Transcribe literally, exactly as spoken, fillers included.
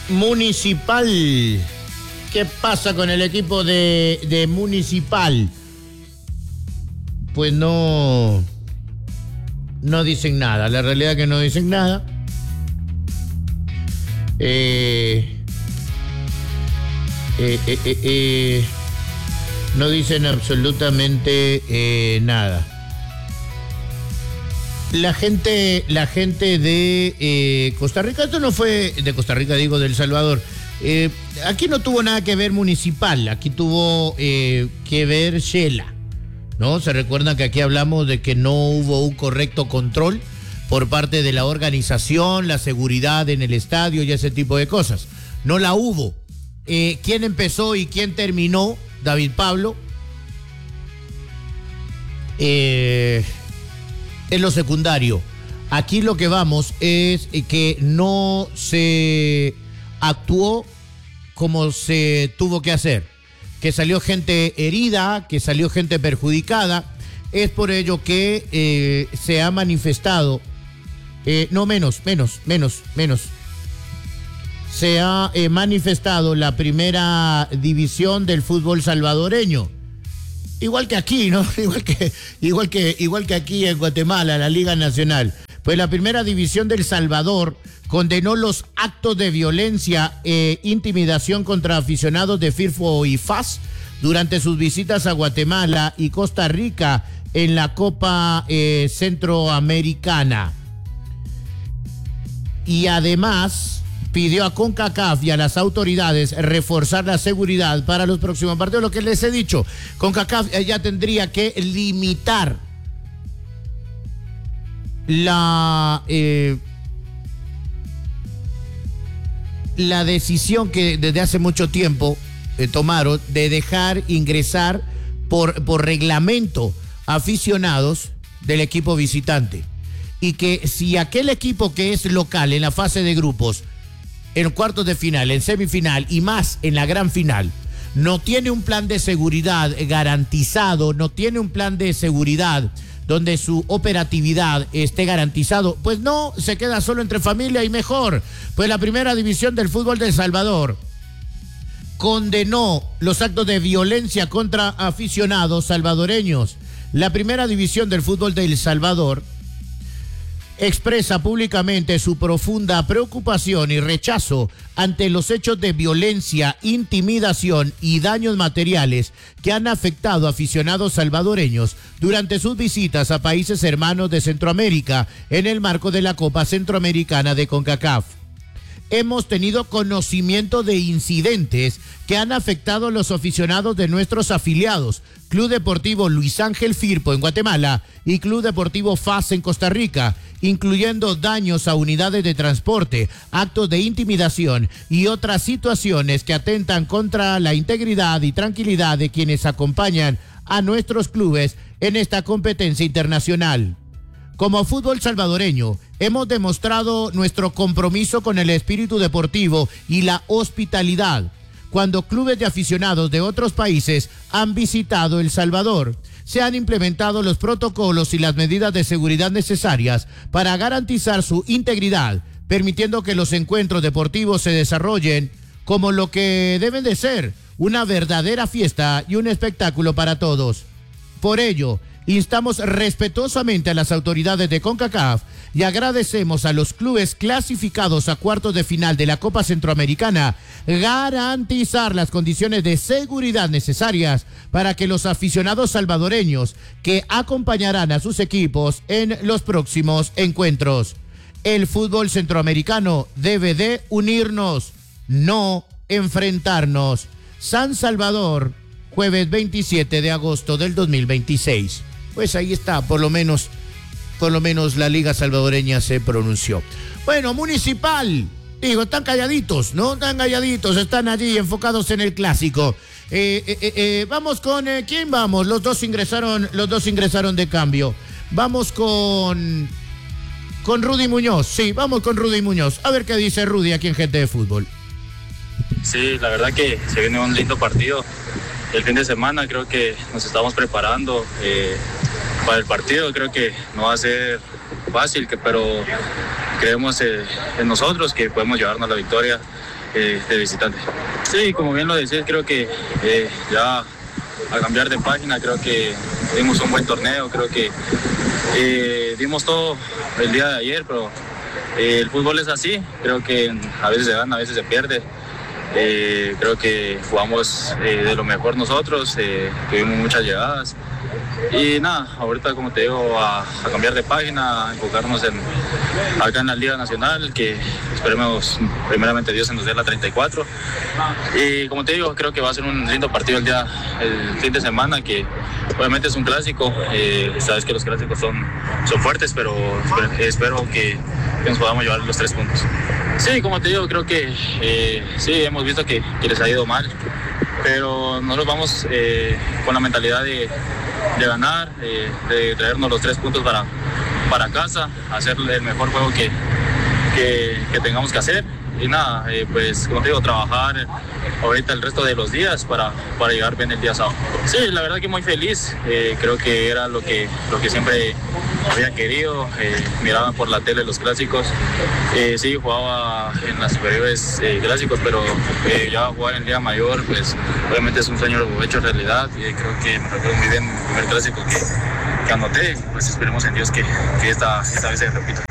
Municipal. ¿Qué pasa con el equipo de, de Municipal? Pues no, no dicen nada. La realidad es que no dicen nada. Eh, eh, eh, eh, eh, no dicen absolutamente eh, nada. La gente, la gente de eh, Costa Rica, esto no fue de Costa Rica, digo, de El Salvador. Eh, aquí no tuvo nada que ver Municipal, aquí tuvo eh, que ver Shela, ¿no? Se recuerdan que aquí hablamos de que no hubo un correcto control por parte de la organización, la seguridad en el estadio y ese tipo de cosas. No la hubo. Eh, ¿Quién empezó y quién terminó? David Pablo. Eh, es lo secundario. Aquí lo que vamos es que no se actuó como se tuvo que hacer, que salió gente herida, que salió gente perjudicada. Es por ello que eh, se ha manifestado, eh, no menos, menos, menos, menos, se ha eh, manifestado la primera división del fútbol salvadoreño. Igual que aquí, ¿no? Igual que, igual que, igual que aquí en Guatemala, la Liga Nacional. Pues la primera división del Salvador condenó los actos de violencia e intimidación contra aficionados de Firpo y F A S durante sus visitas a Guatemala y Costa Rica en la Copa eh, Centroamericana. Y además pidió a CONCACAF y a las autoridades reforzar la seguridad para los próximos partidos. Lo que les he dicho, CONCACAF ya tendría que limitar la eh, la decisión que desde hace mucho tiempo eh, tomaron de dejar ingresar por, por reglamento aficionados del equipo visitante, y que si aquel equipo que es local en la fase de grupos, en cuartos de final, en semifinal y más en la gran final, no tiene un plan de seguridad garantizado, no tiene un plan de seguridad donde su operatividad esté garantizado, pues no, se queda solo entre familia y mejor. Pues la primera división del fútbol de El Salvador condenó los actos de violencia contra aficionados salvadoreños. La primera división del fútbol de El Salvador expresa públicamente su profunda preocupación y rechazo ante los hechos de violencia, intimidación y daños materiales que han afectado a aficionados salvadoreños durante sus visitas a países hermanos de Centroamérica en el marco de la Copa Centroamericana de CONCACAF. Hemos tenido conocimiento de incidentes que han afectado a los aficionados de nuestros afiliados, Club Deportivo Luis Ángel Firpo en Guatemala y Club Deportivo F A S en Costa Rica, incluyendo daños a unidades de transporte, actos de intimidación y otras situaciones que atentan contra la integridad y tranquilidad de quienes acompañan a nuestros clubes en esta competencia internacional. Como fútbol salvadoreño, hemos demostrado nuestro compromiso con el espíritu deportivo y la hospitalidad cuando clubes de aficionados de otros países han visitado El Salvador. Se han implementado los protocolos y las medidas de seguridad necesarias para garantizar su integridad, permitiendo que los encuentros deportivos se desarrollen como lo que deben de ser, una verdadera fiesta y un espectáculo para todos. Por ello, instamos respetuosamente a las autoridades de CONCACAF y agradecemos a los clubes clasificados a cuartos de final de la Copa Centroamericana garantizar las condiciones de seguridad necesarias para que los aficionados salvadoreños que acompañarán a sus equipos en los próximos encuentros. El fútbol centroamericano debe de unirnos, no enfrentarnos. San Salvador, jueves veintisiete de agosto del dos mil veintiséis. Pues ahí está, por lo menos, por lo menos la Liga Salvadoreña se pronunció. Bueno, Municipal, digo, están calladitos, ¿no? Están calladitos, están allí enfocados en el clásico. Eh, eh, eh, vamos con, eh, ¿quién vamos? Los dos ingresaron, los dos ingresaron de cambio. Vamos con, con Rudy Muñoz, sí, vamos con Rudy Muñoz. A ver qué dice Rudy aquí en Gente de Fútbol. Sí, la verdad que se viene un lindo partido. El fin de semana creo que nos estamos preparando eh, para el partido. Creo que no va a ser fácil, que, pero creemos eh, en nosotros, que podemos llevarnos la victoria eh, de visitante. Sí, como bien lo decís, creo que eh, ya a cambiar de página, creo que dimos un buen torneo, creo que eh, dimos todo el día de ayer, pero eh, el fútbol es así, creo que a veces se gana, a veces se pierde. Eh, creo que jugamos eh, de lo mejor nosotros, eh, tuvimos muchas llegadas y nada, ahorita como te digo, a, a cambiar de página, a enfocarnos en, acá en la Liga Nacional, que esperemos primeramente Dios se nos dé la treinta y cuatro, y como te digo, creo que va a ser un lindo partido el día, el fin de semana, que obviamente es un clásico, eh, sabes que los clásicos son, son fuertes, pero espero, espero que, que nos podamos llevar los tres puntos. Sí, como te digo, creo que eh, sí, hemos visto que, que les ha ido mal, pero nosotros vamos eh, con la mentalidad de, de ganar, eh, de traernos los tres puntos para, para casa, hacer el mejor juego que, que, que tengamos que hacer. Y nada, eh, pues como te digo, trabajar ahorita el resto de los días para, para llegar bien el día sábado. Sí, la verdad que muy feliz, eh, creo que era lo que, lo que siempre había querido, eh, miraba por la tele los clásicos, eh, sí, jugaba en las superiores eh, clásicos, pero eh, ya jugar en Liga Mayor, pues obviamente es un sueño hecho realidad, y creo que me recuerdo muy bien el primer clásico que, que anoté, pues esperemos en Dios que, que esta, esta vez se repita.